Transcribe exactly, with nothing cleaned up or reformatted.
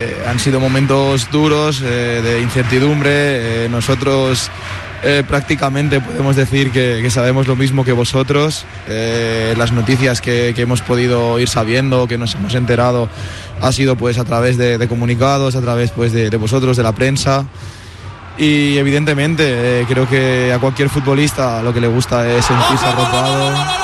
Eh, han sido momentos duros, eh, de incertidumbre. Eh, nosotros eh, prácticamente podemos decir que, que sabemos lo mismo que vosotros. Eh, las noticias que, que hemos podido ir sabiendo, que nos hemos enterado, ha sido pues a través de, de comunicados, a través pues de, de vosotros, de la prensa. Y evidentemente eh, creo que a cualquier futbolista lo que le gusta es sentirse arropado.